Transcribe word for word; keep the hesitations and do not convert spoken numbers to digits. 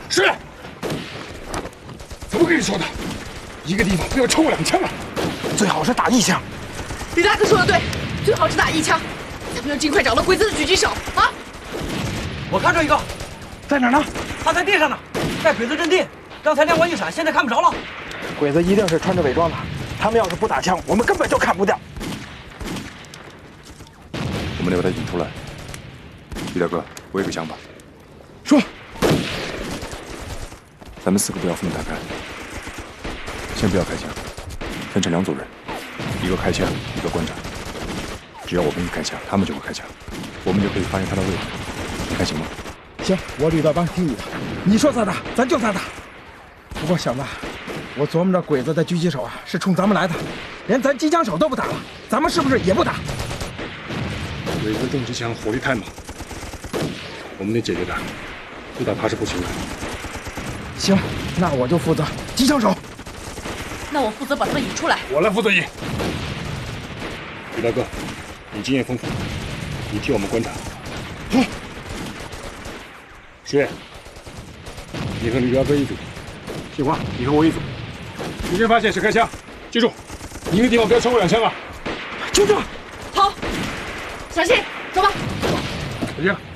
是。怎么跟你说的？一个地方不要超过两枪啊！ 最好是打一枪。 李大哥说的对，最好是打一枪。咱们要尽快找到鬼子的狙击手啊！ 我看着一个， 在哪儿呢？ 他在地上呢，在鬼子阵地。刚才亮光一闪，现在看不着了。 鬼子一定是穿着伪装的，他们要是不打枪，我们根本就看不掉。 我们得把他引出来。李大哥，我有个想法。 说。 咱们四个不要分开开，先不要开枪，分成两组人，一个开枪，一个观察。只要我们一开枪，他们就会开枪，我们就可以发现他的位置。你看行吗？ 行，我吕大帮听你的，你说咋打，咱就咋打。不过小子，我琢磨着鬼子的狙击手啊是冲咱们来的，连咱机枪手都不打了，咱们是不是也不打？ 鬼子重机枪火力太猛，我们得解决他，不打他是不行的。 行，那我就负责机枪手。 那我负责把他们引出来。 我来负责引。李大哥，你经验丰富，你替我们观察。好。石野，你和李大哥一组。杏花，你和我一组。敌人发现是开枪，记住，一个地方不要超过两枪啊！ 就这。 好，小心，走吧。 小静，